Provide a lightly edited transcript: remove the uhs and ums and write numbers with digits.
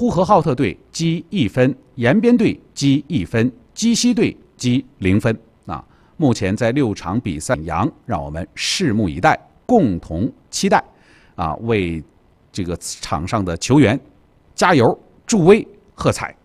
呼和浩特队积1分，延边队积1分，鸡西队积0分。目前在6场比赛扬，让我们拭目以待，共同期待为这个场上的球员加油助威喝彩。